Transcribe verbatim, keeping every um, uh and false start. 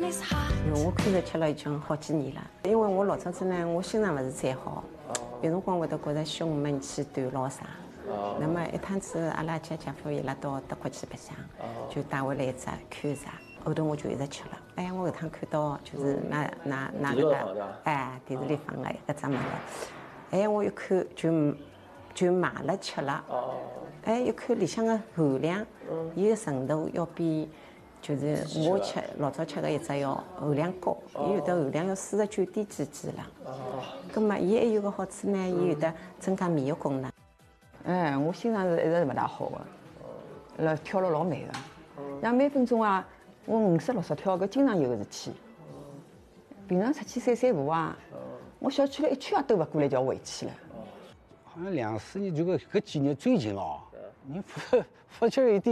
因为我看着吃了已经好几年了，因为我老早子呢，我心肠勿是太好，有辰光会得觉着胸闷气短老啥。那么一趟子阿拉家姐夫伊拉到德国去白相，就带回来一只看啥，后头我就一直吃了。哎，我搿趟看到就是那那那个哎电视里放的搿只物事，哎我一看就就买了吃了。哎，一看里向的含量，伊个程度要比就是我吃老早吃的一只要含量高，伊有的含量要四十九点几几了。葛末伊还有个好处呢，伊有的增加免疫功能。哎，我心脏是一直是勿大好的，辣跳了老慢的，像每分钟啊，我五十六十跳，搿经常有个事体。平常出去散散步啊，我小区里一圈也兜勿过来就要回去了。 好像两四年就搿搿几年最近哦，你发发觉一点。